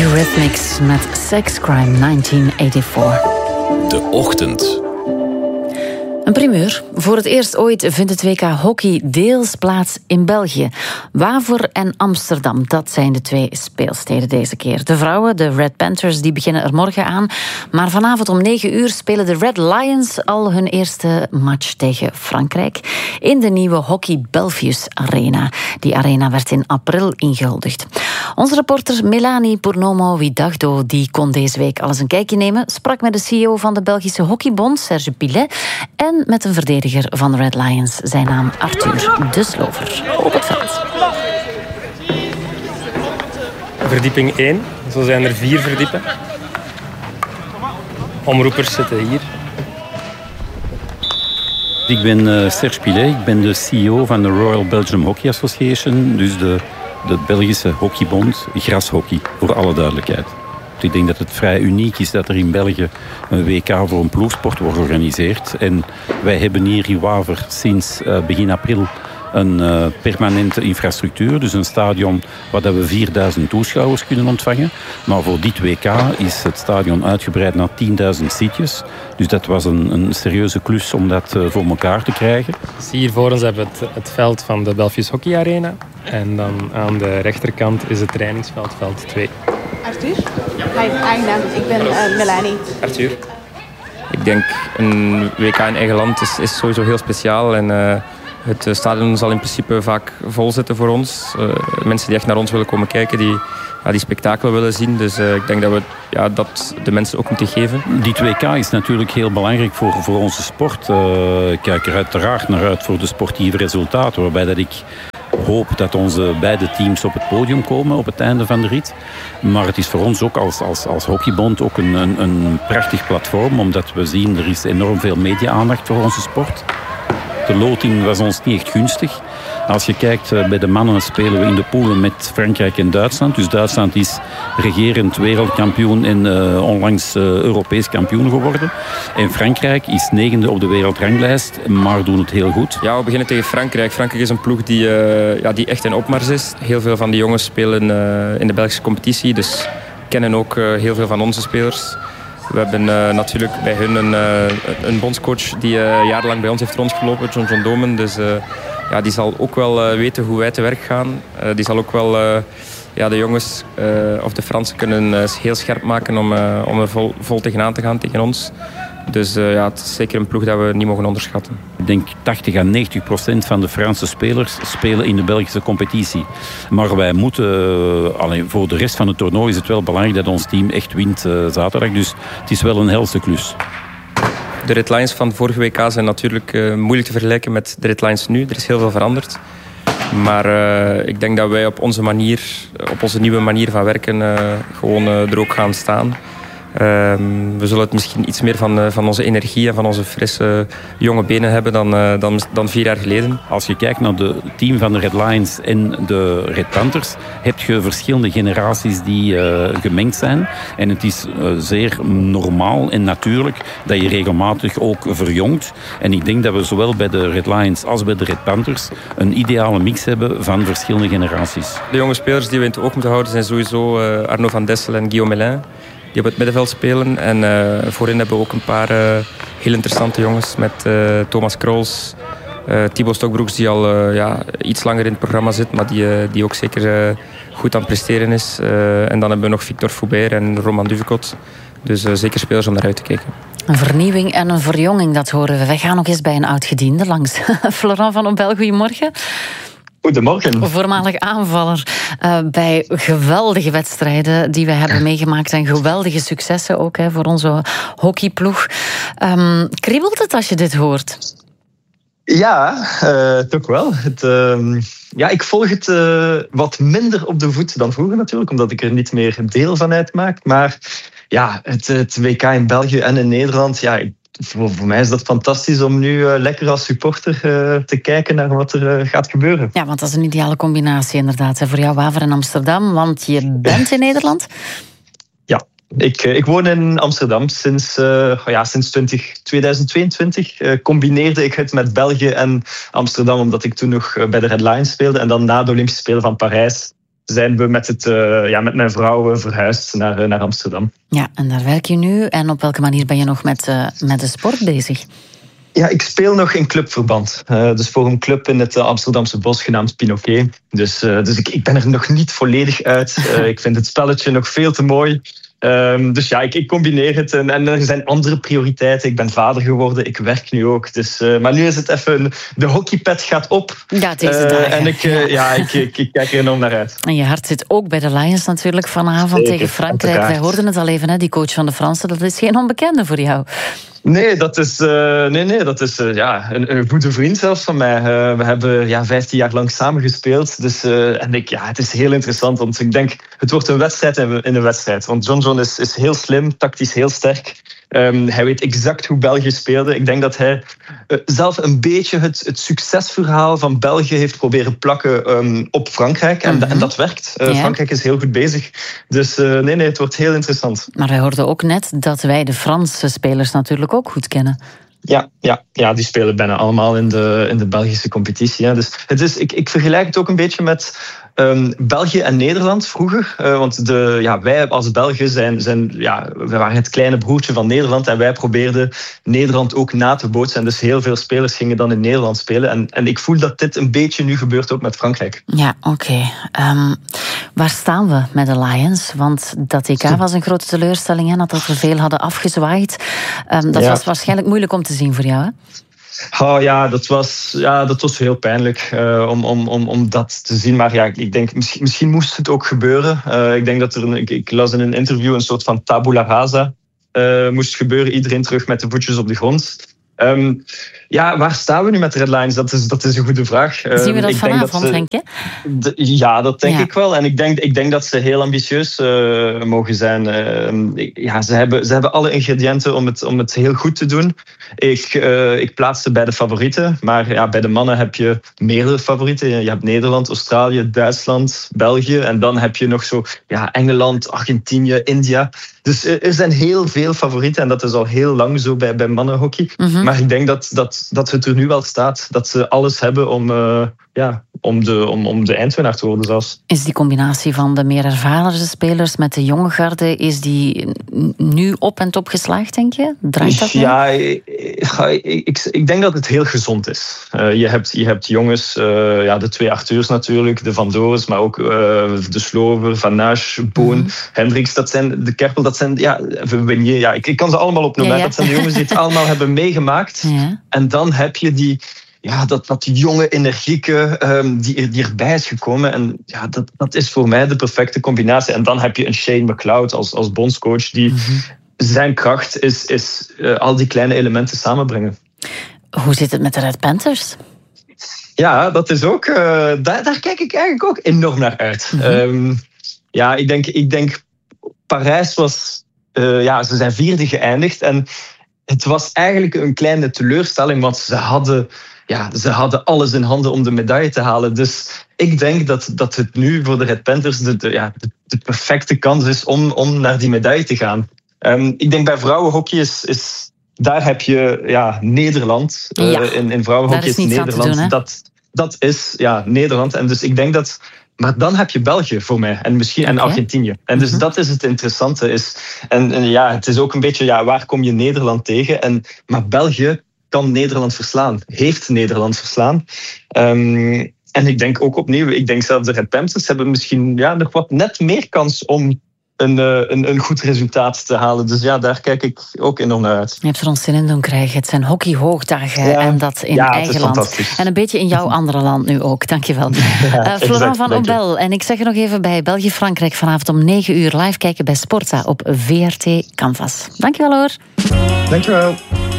Eurythmics met Sex Crime 1984. De Ochtend. Een primeur. Voor het eerst ooit vindt het WK hockey deels plaats in België. Waver en Amsterdam, dat zijn de twee speelsteden deze keer. De vrouwen, de Red Panthers, die beginnen er morgen aan. Maar vanavond om 9 uur spelen de Red Lions al hun eerste match tegen Frankrijk in de nieuwe Hockey Belfius Arena. Die arena werd in april ingehuldigd. Onze reporter Melanie Purnomo Widagdo die kon deze week al eens een kijkje nemen, sprak met de CEO van de Belgische Hockeybond, Serge Pilet, en met een verdediger van de Red Lions, zijn naam Arthur De Slover, op het veld. Verdieping 1, zo zijn er 4 verdiepen. Omroepers zitten hier. Ik ben Serge Pilet, ik ben de CEO van de Royal Belgium Hockey Association, dus de Belgische hockeybond, grashockey, voor alle duidelijkheid. Ik denk dat het vrij uniek is dat er in België een WK voor een ploegsport wordt georganiseerd. En wij hebben hier in Waver sinds begin april een permanente infrastructuur. Dus een stadion waar we 4000 toeschouwers kunnen ontvangen. Maar voor dit WK is het stadion uitgebreid naar 10.000 zitjes. Dus dat was een serieuze klus om dat voor elkaar te krijgen. Dus hier voor ons hebben we het veld van de Belfius Hockey Arena. En dan aan de rechterkant is het trainingsveld, veld 2. Arthur? Hi, aangenaam. Ik ben Melanie. Arthur. Ik denk een WK in eigen land is sowieso heel speciaal. En het stadion zal in principe vaak vol zitten voor ons. Mensen die echt naar ons willen komen kijken, die spektakel willen zien. Dus ik denk dat we dat de mensen ook moeten geven. Dit WK is natuurlijk heel belangrijk voor onze sport. Ik kijk er uiteraard naar uit voor de sportieve resultaten, waarbij dat ik hoop dat onze beide teams op het podium komen op het einde van de rit. Maar het is voor ons ook als hockeybond ook een prachtig platform, omdat we zien er is enorm veel media-aandacht voor onze sport. De loting was ons niet echt gunstig. Als je kijkt, bij de mannen spelen we in de poelen met Frankrijk en Duitsland. Dus Duitsland is regerend wereldkampioen en onlangs Europees kampioen geworden. En Frankrijk is 9e op de wereldranglijst, maar doen het heel goed. Ja, we beginnen tegen Frankrijk. Frankrijk is een ploeg die echt in opmars is. Heel veel van die jongens spelen in de Belgische competitie, dus kennen ook heel veel van onze spelers. We hebben natuurlijk bij hun een bondscoach die jarenlang bij ons heeft rondgelopen, John Domen. Dus die zal ook wel weten hoe wij te werk gaan. Die zal ook wel de jongens of de Fransen kunnen heel scherp maken om er vol tegenaan te gaan tegen ons. Dus het is zeker een ploeg dat we niet mogen onderschatten. Ik denk 80-90% van de Franse spelers spelen in de Belgische competitie. Maar wij moeten, voor de rest van het toernooi is het wel belangrijk dat ons team echt wint zaterdag. Dus het is wel een helse klus. De Red Lions van vorige WK zijn natuurlijk moeilijk te vergelijken met de Red Lions nu. Er is heel veel veranderd. Maar ik denk dat wij op onze nieuwe manier van werken gewoon er ook gaan staan. We zullen het misschien iets meer van onze energie en van onze frisse jonge benen hebben dan 4 jaar geleden. Als je kijkt naar het team van de Red Lions en de Red Panthers, heb je verschillende generaties die gemengd zijn. En het is zeer normaal en natuurlijk dat je regelmatig ook verjongt. En ik denk dat we zowel bij de Red Lions als bij de Red Panthers een ideale mix hebben van verschillende generaties. De jonge spelers die we in het oog moeten houden zijn sowieso Arnaud van Dessel en Guillaume Mélin, die op het middenveld spelen. En voorin hebben we ook een paar heel interessante jongens met Thomas Krols, Thibaut Stokbroeks, die al iets langer in het programma zit, maar die ook zeker goed aan het presteren is. En dan hebben we nog Victor Foubert en Roman Duvecot. Dus zeker spelers om naar uit te kijken. Een vernieuwing en een verjonging, dat horen we. Wij gaan nog eens bij een oud-gediende langs. Florent van Opel, goedemorgen. Goedemorgen. Voormalig aanvaller bij geweldige wedstrijden die we hebben meegemaakt en geweldige successen ook voor onze hockeyploeg. Kriebelt het als je dit hoort? Ja, toch wel. Ik volg het wat minder op de voet dan vroeger natuurlijk, omdat ik er niet meer deel van uitmaak. Maar ja, het WK in België en in Nederland, voor mij is dat fantastisch om nu lekker als supporter te kijken naar wat er gaat gebeuren. Ja, want dat is een ideale combinatie inderdaad voor jou, Waver en Amsterdam. Want je bent in Nederland? Ja, ik woon in Amsterdam sinds 2022. Combineerde ik het met België en Amsterdam, omdat ik toen nog bij de Red Lions speelde. En dan na de Olympische Spelen van Parijs zijn we met mijn vrouw verhuisd naar Amsterdam. Ja, en daar werk je nu. En op welke manier ben je nog met de sport bezig? Ja, ik speel nog in clubverband. Dus voor een club in het Amsterdamse bos genaamd Pinoquet. Dus ik ben er nog niet volledig uit. Ik vind het spelletje nog veel te mooi. Dus ja, ik combineer het. En er zijn andere prioriteiten. Ik ben vader geworden, ik werk nu ook. Dus, maar nu is het even... De hockeypet gaat op. Ja, deze dagen. En ik kijk er enorm naar uit. En je hart zit ook bij de Lions natuurlijk vanavond tegen Frankrijk. Wij hoorden het al even, hè, die coach van de Fransen. Dat is geen onbekende voor jou. Nee, dat is een goede vriend zelfs van mij. We hebben 15 jaar lang samen gespeeld. Dus, het is heel interessant. Want ik denk, het wordt een wedstrijd in een wedstrijd. Want John is heel slim, tactisch heel sterk. Hij weet exact hoe België speelde. Ik denk dat hij zelf een beetje het succesverhaal van België heeft proberen plakken op Frankrijk. En dat werkt. Frankrijk is heel goed bezig. Dus het wordt heel interessant. Maar wij hoorden ook net dat wij de Franse spelers natuurlijk ook goed kennen. Ja, die spelen bijna allemaal in de Belgische competitie. Ja. Dus ik vergelijk het ook een beetje met België en Nederland vroeger. Want wij als Belgen we waren het kleine broertje van Nederland en wij probeerden Nederland ook na te bootsen. En dus heel veel spelers gingen dan in Nederland spelen. En ik voel dat dit een beetje nu gebeurt ook met Frankrijk. Ja, oké. Waar staan we met de Lions? Want dat EK was een grote teleurstelling, hè, nadat er veel hadden afgezwaaid. Dat was waarschijnlijk moeilijk om te zien voor jou, hè? Oh ja, dat was heel pijnlijk om dat te zien. Maar ja, ik denk, misschien moest het ook gebeuren. Ik denk dat ik las in een interview een soort van tabula rasa moest gebeuren. Iedereen terug met de voetjes op de grond. Waar staan we nu met de Red Lions? Dat is een goede vraag. Zien we dat vanavond, denk je? Ja, dat denk ik wel. En ik denk dat ze heel ambitieus mogen zijn. Ze hebben alle ingrediënten om het heel goed te doen. Ik plaats ze bij de favorieten. Maar bij de mannen heb je meerdere favorieten. Je hebt Nederland, Australië, Duitsland, België. En dan heb je nog zo Engeland, Argentinië, India. Dus er zijn heel veel favorieten. En dat is al heel lang zo bij mannenhockey. Mm-hmm. Maar ik denk dat het er nu wel staat. Dat ze alles hebben om de eindwinnaar te worden zelfs. Is die combinatie van de meer ervaren spelers met de jonge garde, is die nu op en top geslaagd, denk je? Draait dat nu? Ja, ik denk dat het heel gezond is. Je hebt jongens, de 2 Arthurs natuurlijk, de Van Doors, maar ook de Slover, Van Nash, Boon, Hendricks, dat zijn de Kerpel, dat zijn, Winier, ik kan ze allemaal opnoemen. Ja. Dat zijn de jongens die het allemaal hebben meegemaakt. Ja. En dan heb je dat jonge, energieke die erbij is gekomen. En dat is voor mij de perfecte combinatie. En dan heb je een Shane McLeod als bondscoach die zijn kracht is al die kleine elementen samenbrengen. Hoe zit het met de Red Panthers? Ja, dat is ook... daar kijk ik eigenlijk ook enorm naar uit. Mm-hmm. Ik denk Parijs was... ze zijn 4e geëindigd. En het was eigenlijk een kleine teleurstelling, want ze hadden alles in handen om de medaille te halen. Dus ik denk dat het nu voor de Red Panthers de perfecte kans is om naar die medaille te gaan. Ik denk bij vrouwenhockey is daar heb je Nederland. In vrouwenhockey is Nederland. Dat is Nederland. En dus ik denk dat... Maar dan heb je België voor mij. En misschien en Argentinië. En dus dat is het interessante. Het is ook een beetje... waar kom je Nederland tegen? Maar België kan Nederland verslaan. Heeft Nederland verslaan. En ik denk ook opnieuw... Ik denk zelfs de Red Panthers hebben misschien nog wat net meer kans om een goed resultaat te halen. Dus daar kijk ik ook enorm naar uit. Je hebt er ons zin in doen krijgen. Het zijn hockeyhoogdagen en dat in eigen land. En een beetje in jouw andere land nu ook. Dankjewel. Florent van Obel. En ik zeg er nog even bij België-Frankrijk vanavond om 9 uur live kijken bij Sportza op VRT Canvas. Dankjewel hoor. Dankjewel.